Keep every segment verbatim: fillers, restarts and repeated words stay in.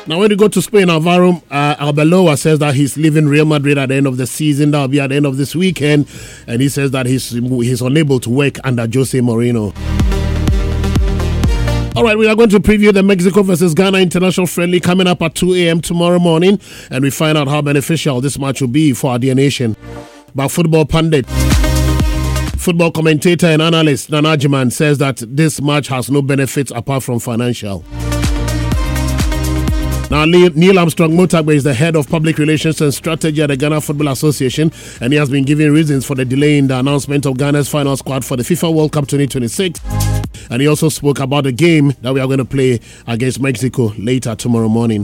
Now, when you go to Spain, Alvaro uh, Arbeloa says that he's leaving Real Madrid at the end of the season. That will be at the end of this weekend. And he says that he's, he's unable to work under Jose Mourinho. All right, we are going to preview the Mexico versus Ghana international friendly coming up at two a.m. tomorrow morning. And we find out how beneficial this match will be for our dear nation. But football pundit, football commentator and analyst Nana Ajiman says that this match has no benefits apart from financial. Now, Neil Armstrong Motagbe is the head of public relations and strategy at the Ghana Football Association, and he has been giving reasons for the delay in the announcement of Ghana's final squad for the FIFA World Cup twenty twenty-six. And he also spoke about the game that we are going to play against Mexico later tomorrow morning.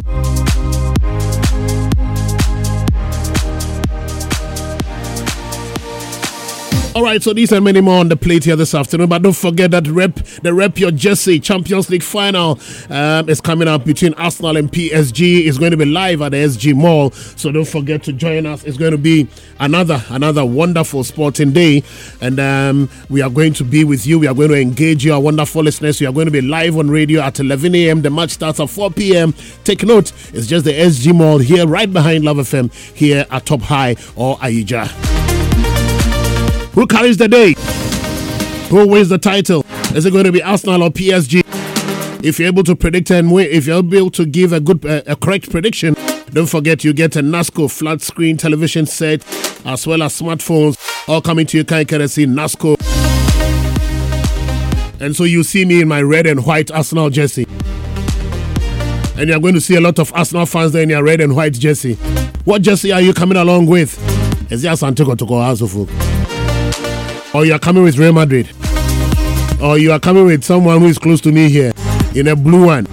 All right, so these and many more on the plate here this afternoon. But don't forget that rep, the Rep Your Jersey Champions League final um, is coming up between Arsenal and P S G. It's going to be live at the S G Mall. So don't forget to join us. It's going to be another another wonderful sporting day. And um, we are going to be with you. We are going to engage you, our wonderful listeners. We are going to be live on radio at eleven a.m. The match starts at four p.m. Take note, it's just the S G Mall here, right behind Love F M, here at Top High or Aija. Who carries the day? Who wins the title? Is it going to be Arsenal or P S G? If you're able to predict and win, if you're able to give a good, uh, a correct prediction, don't forget you get a NASCO flat screen television set as well as smartphones, all coming to you kind courtesy NASCO. And so you see me in my red and white Arsenal jersey. And you're going to see a lot of Arsenal fans there in your red and white jersey. What jersey are you coming along with? Is it Santiago Toko House? Or you are coming with Real Madrid? Or you are coming with someone who is close to me here in a blue one?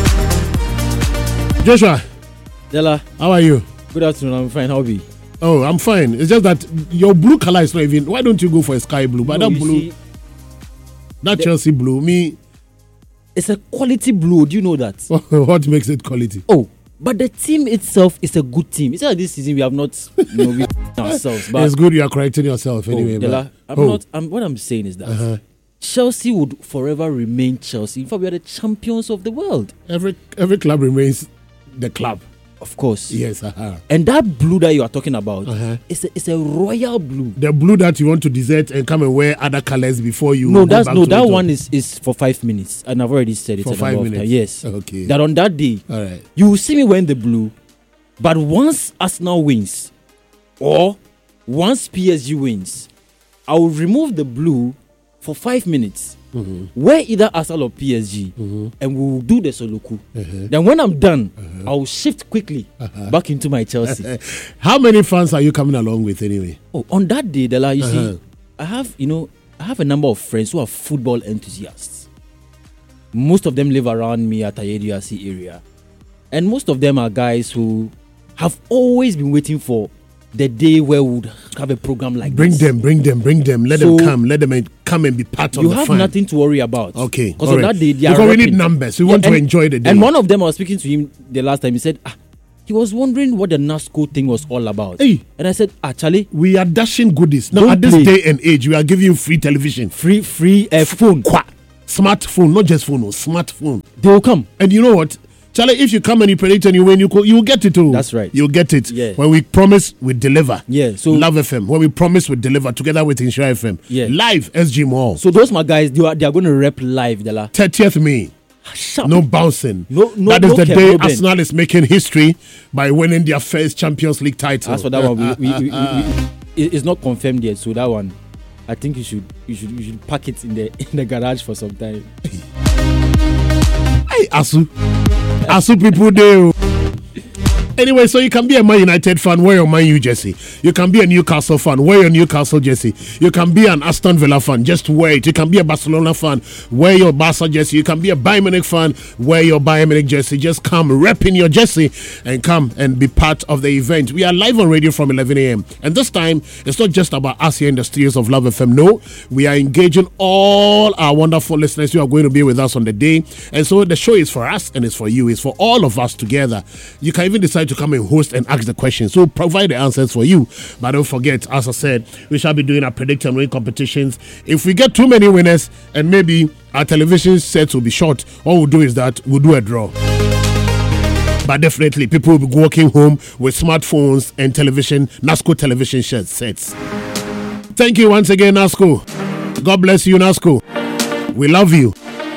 Joshua. Della. How are you? Good afternoon. I'm fine. How are you? Oh, I'm fine. It's just that your blue color is not even. Why don't you go for a sky blue? But no, that blue, see, that Chelsea blue, me. It's a quality blue. Do you know that? What makes it quality? Oh, but the team itself is a good team. It's not like this season we have not, you know, we ourselves. But it's good you are correcting yourself anyway. Oh, Della, I'm oh. not. I'm, what I'm saying is that uh-huh. Chelsea would forever remain Chelsea. In fact, we are the champions of the world. Every every club remains the club. Of course. Yes. Uh-huh. And that blue that you are talking about, uh-huh. it's, a, it's a royal blue. The blue that you want to desert and come and wear other colors before you. No, go that's back no. to That one is, is for five minutes, and I've already said it. For five minutes. Time. Yes. Okay. That on that day, all right, you will see me wearing the blue, but once Arsenal wins, or once P S G wins, I will remove the blue for five minutes. Mm-hmm. Wear either Arsenal or P S G, mm-hmm. and we will do the Soloku. Uh-huh. Then when I'm done, uh-huh. I will shift quickly uh-huh. back into my Chelsea. How many fans are you coming along with anyway? Oh, on that day, Della, you uh-huh. see, I have, you know, I have a number of friends who are football enthusiasts. Most of them live around me at Ayediasi area, and most of them are guys who have always been waiting for the day where we would have a program like bring this. Bring them, bring them, bring them. Let so them come. Let them come and be part of the fun. You have nothing to worry about. Okay. Because on right. that day, they because are we rapping. need numbers. We yeah, want and, to enjoy the day. And one of them, I was speaking to him the last time. He said, ah, he was wondering what the NASCO thing was all about. Hey. And I said, ah, Charlie, we are dashing goodies. Now, at this play. day and age, we are giving you free television. Free, free uh, phone. Qua. Smartphone, not just phone, no, smartphone. They will come. And you know what? Charlie, if you come and you predict and you win, you you will get it too. That's right. You'll get it. Yeah. When we promise, we deliver. Yeah. So Love F M. When we promise, we deliver together with Insure F M. Yeah. Live S G Mall. So those my guys, they are they are going to rep live, Della. thirtieth May. Sharp. No bouncing. No, no. That is no the day Robin. Arsenal is making history by winning their first Champions League title. As for that one, we, we, we, we, we, it's not confirmed yet. So that one, I think you should you should you should pack it in the in the garage for some time. Hey, Asu. Asu people do. Anyway, so you can be a Man United fan, wear your Man U jersey. You can be a Newcastle fan, wear your Newcastle jersey. You can be an Aston Villa fan, just wear it. You can be a Barcelona fan, wear your Barca jersey. You can be a Bayern Munich fan, wear your Bayern Munich jersey. Just come, rep in your jersey, and come and be part of the event. We are live on radio from eleven a.m. And this time, it's not just about us here in the studios of Love F M. No, we are engaging all our wonderful listeners who are going to be with us on the day. And so the show is for us and it's for you. It's for all of us together. You can even decide to come and host and ask the questions. So provide the answers for you. But don't forget, as I said, we shall be doing our predict and win competitions. If we get too many winners and maybe our television sets will be short, all we'll do is that we'll do a draw. But definitely, people will be walking home with smartphones and television, NASCO television sets. Thank you once again, NASCO. God bless you, NASCO. We love you.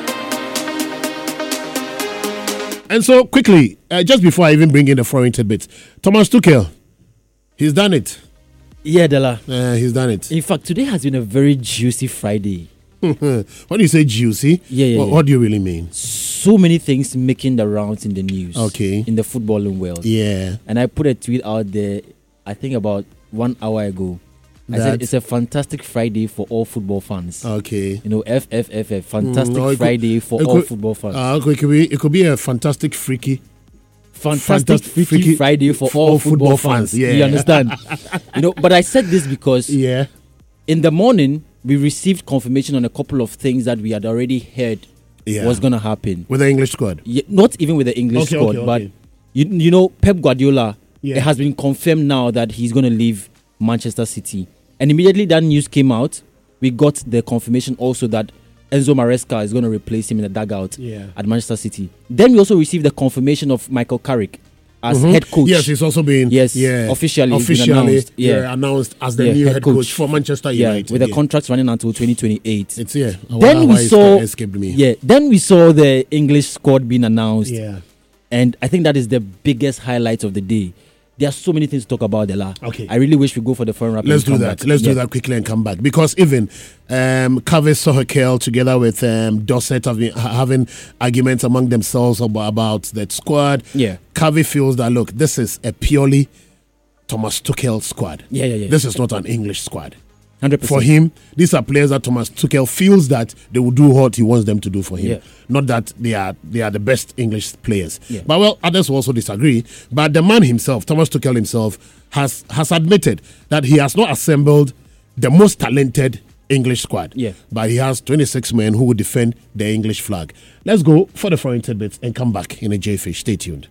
And so, quickly, uh, just before I even bring in the foreign tidbits, Thomas Tuchel, he's done it. Yeah, Dela. Uh, he's done it. In fact, today has been a very juicy Friday. When you say juicy, yeah, yeah, what, yeah. what do you really mean? So many things making the rounds in the news. Okay. In the footballing world. Yeah. And I put a tweet out there, I think about one hour ago. I That- said it's a fantastic Friday for all football fans. Okay. You know, F F F F, fantastic Mm, no, it could- Friday for it all could- football fans. Uh, it could be it could be a fantastic freaky. Fantastic, fantastic freaky, freaky Friday for, for all all football, football fans. fans, yeah. You understand? You know, but I said this because Yeah. in the morning we received confirmation on a couple of things that we had already heard Yeah. was going to happen. With the English squad. Yeah, not even with the English Okay, squad, okay, but okay. you you know Pep Guardiola. Yeah. It has been confirmed now that he's going to leave Manchester City, and immediately that news came out, we got the confirmation also that Enzo Maresca is going to replace him in the dugout Yeah. at Manchester City. Then we also received the confirmation of Michael Carrick as Mhm. head coach. Yes, he's also been Yes, yeah, officially it's been officially announced. yeah. Yeah. announced as the Yeah, new head head coach, coach. for Manchester yeah, United. with the yeah. contracts running until twenty twenty-eight. It's yeah. Then we Why saw, it escaped me. yeah. Then we saw the English squad being announced. Yeah. And I think that is the biggest highlight of the day. There are so many things to talk about, Dela. Okay. I really wish we go for the foreign rap. Let's and do come that. back. Let's Yeah. do that quickly and come back, because even um, Kaveh Sohakel together with um, Dorset have been ha- having arguments among themselves about, about that squad. Yeah. Kaveh feels that look, this is a purely Thomas Tuchel squad. Yeah, yeah, yeah. This is not an English squad. one hundred percent. For him, these are players that Thomas Tuchel feels that they will do what he wants them to do for him. Yeah. Not that they are they are the best English players. Yeah. But well, others will also disagree. But the man himself, Thomas Tuchel himself, has has admitted that he has not assembled the most talented English squad. Yeah. But he has twenty-six men who will defend the English flag. Let's go for the foreign tidbits and come back in a J-Fish. Stay tuned.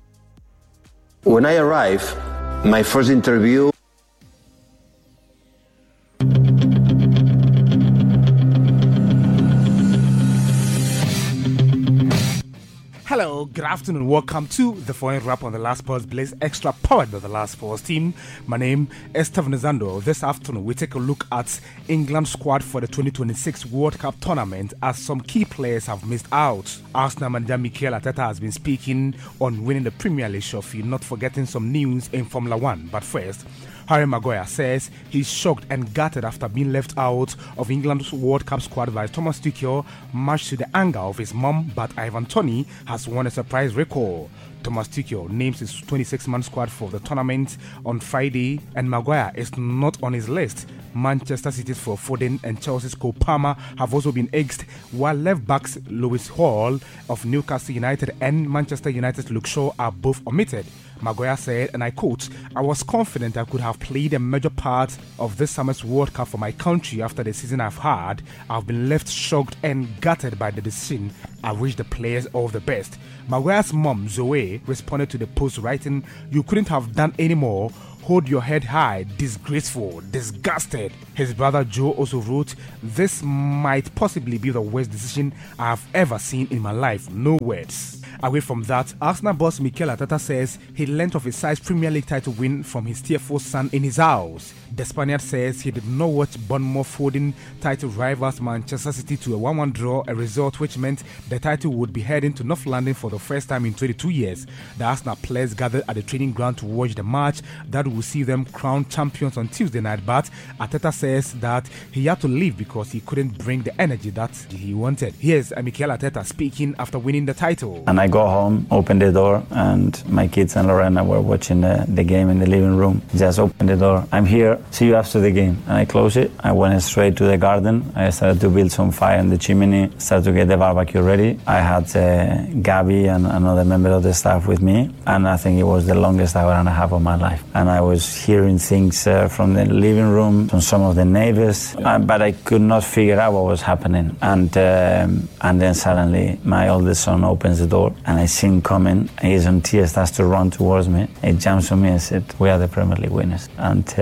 When I arrived, my first interview. Hello, good afternoon. Welcome to the Foreign Wrap on the Last Sports Blaze Extra, powered by the Last Sports team. My name is Steven Zando. This afternoon, we take a look at England squad for the twenty twenty-six World Cup tournament, as some key players have missed out. Arsenal manager Mikel Arteta has been speaking on winning the Premier League trophy, not forgetting some news in Formula One. But first, Harry Maguire says he's shocked and gutted after being left out of England's World Cup squad by Thomas Tuchel, much to the anger of his mum. But Ivan Toney has won a surprise recall. Thomas Tuchel names his twenty-six man squad for the tournament on Friday, and Maguire is not on his list. Manchester City's Phil Foden and Chelsea's Cole Palmer have also been axed, while left backs Lewis Hall of Newcastle United and Manchester United's Luke Shaw are both omitted. Maguire said, and I quote, "I was confident I could have played a major part of this summer's World Cup for my country after the season I've had. I've been left shocked and gutted by the decision. I wish the players all the best." Maguire's mum, Zoe, responded to the post writing, "You couldn't have done any more. Hold your head high, disgraceful, disgusted." His brother Joe also wrote, "This might possibly be the worst decision I've ever seen in my life. No words." Away from that, Arsenal boss Mikel Arteta says he learnt of his side's Premier League title win from his tearful son in his house. The Spaniard says he did not watch Bournemouth holding title rivals Manchester City to a one one draw, a result which meant the title would be heading to North London for the first time in twenty-two years. The Arsenal players gathered at the training ground to watch the match that will see them crowned champions on Tuesday night, but Arteta says that he had to leave because he couldn't bring the energy that he wanted. Here's Mikel Arteta speaking after winning the title. And I go home, open the door, and my kids and Lorena were watching the, the game in the living room. Just open the door. "I'm here. See you after the game." And I close it. I went straight to the garden. I started to build some fire in the chimney, started to get the barbecue ready. I had uh, Gabby and another member of the staff with me, and I think it was the longest hour and a half of my life. And I was hearing things uh, from the living room, from some of the neighbors, uh, but I could not figure out what was happening. And um, and then suddenly my oldest son opens the door, and I see him coming, and he's in tears, starts to run towards me. He jumps on me and said, "We are the Premier League winners." And uh,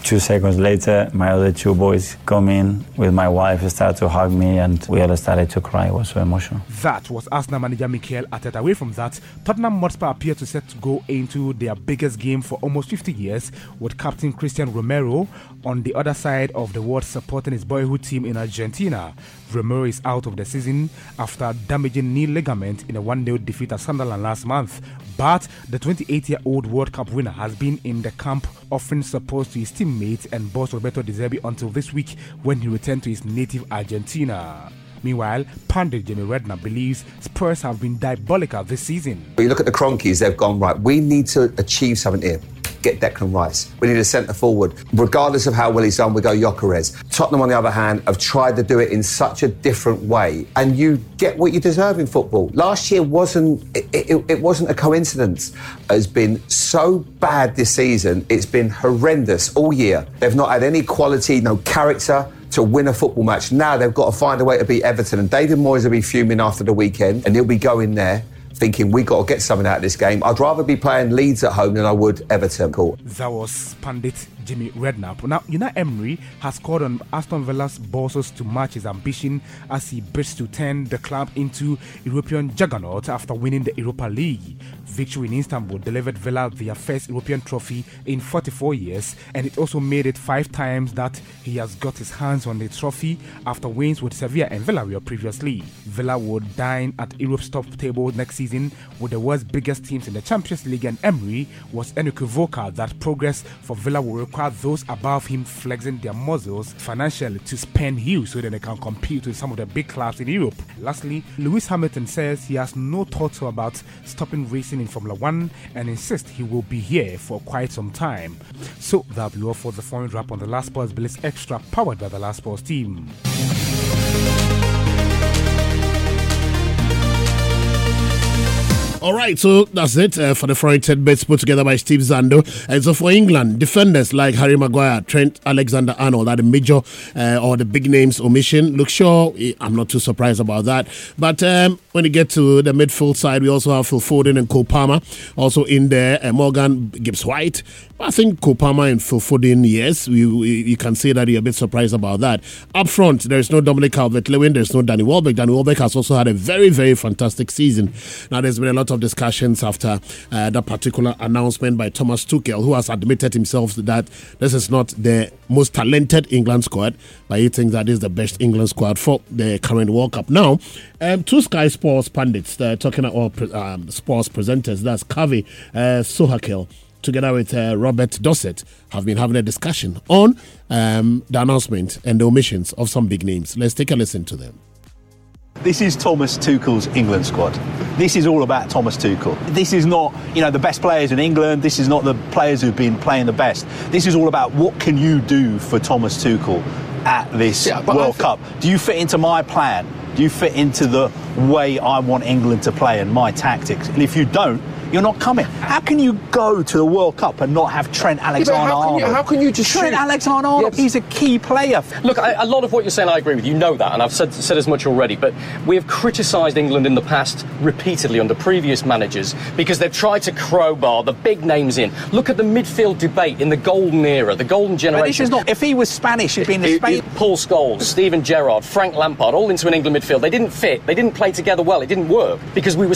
Two seconds later, my other two boys come in with my wife, started to hug me, and we all started to cry. It was so emotional. That was Arsenal manager Mikel Arteta. Away from that, Tottenham Hotspur appear to set to go into their biggest game for almost fifty years, with captain Christian Romero on the other side of the world supporting his boyhood team in Argentina. Romero is out of the season after damaging knee ligament in a one nil defeat at Sunderland last month. But the twenty-eight-year-old World Cup winner has been in the camp offering support to his teammates and boss Roberto De Zerbi until this week when he returned to his native Argentina. Meanwhile, pundit Jamie Redknapp believes Spurs have been diabolical this season. When you look at the Cronkies, they've gone, right, we need to achieve something here. Get Declan Rice. We need a centre forward. Regardless of how well he's done, we go Gyökeres. Tottenham, on the other hand, have tried to do it in such a different way, and you get what you deserve in football. Last year wasn't it, it, it wasn't a coincidence. It's been so bad this season. It's been horrendous all year. They've not had any quality, no character to win a football match. Now they've got to find a way to beat Everton, and David Moyes will be fuming after the weekend, and he'll be going there thinking we got to get something out of this game. I'd rather be playing Leeds at home than I would Everton. Cool. That was pundit Jimmy Redknapp. Now, Unai Emery has called on Aston Villa's bosses to match his ambition as he bids to turn the club into European juggernaut after winning the Europa League. Victory in Istanbul delivered Villa their first European trophy in forty-four years, and it also made it five times that he has got his hands on the trophy after wins with Sevilla and Villarreal previously. Villa would dine at Europe's top table next season with the world's biggest teams in the Champions League, and Emery was unequivocal that progress for Villa will require those above him flexing their muscles financially to spend huge so that they can compete with some of the big clubs in Europe. Lastly, Lewis Hamilton says he has no thoughts about stopping racing in Formula One and insists he will be here for quite some time. So that'll be all for the foreign wrap on the Last Sports Blitz Extra, powered by the Last Sports team. All right, so that's it uh, for the foreign tidbits put together by Steve Zando. And so for England, defenders like Harry Maguire, Trent Alexander-Arnold are the major uh, or the big names omission. Luke Shaw, I'm not too surprised about that. But um, when you get to the midfield side, we also have Phil Foden and Cole Palmer also in there. Uh, Morgan Gibbs-White. I think Cole Palmer and Phil Foden, yes, we, we, you can say that you're a bit surprised about that. Up front, there's no Dominic Calvert-Lewin, there's no Danny Welbeck. Danny Welbeck has also had a very, very fantastic season. Now, there's been a lot of discussions after uh, that particular announcement by Thomas Tuchel, who has admitted himself that this is not the most talented England squad, but he thinks that is the best England squad for the current World Cup. Now, um, two Sky Sports pundits, uh, talking about um, sports presenters, that's Kavi uh, Sohakel, together with uh, Robert Dossett, have been having a discussion on um, the announcement and the omissions of some big names. Let's take a listen to them. This is Thomas Tuchel's England squad. This is all about Thomas Tuchel. This is not, you know, the best players in England. This is not the players who've been playing the best. This is all about what can you do for Thomas Tuchel at this yeah, World Cup. Do you fit into my plan? Do you fit into the way I want England to play and my tactics? And if you don't, you're not coming. How can you go to the World Cup and not have Trent Alexander-Arnold? Yeah, how, how can you just Trent Alexander-Arnold? Yes. He's a key player. Look, I, a lot of what you're saying, I agree with. You know that, and I've said said as much already. But we have criticised England in the past repeatedly under previous managers because they've tried to crowbar the big names in. Look at the midfield debate in the golden era, the golden generation. But this is not. If he was Spanish, he'd be in the Spain. Paul Scholes, Steven Gerrard, Frank Lampard, all into an England midfield. They didn't fit. They didn't play together well. It didn't work because we were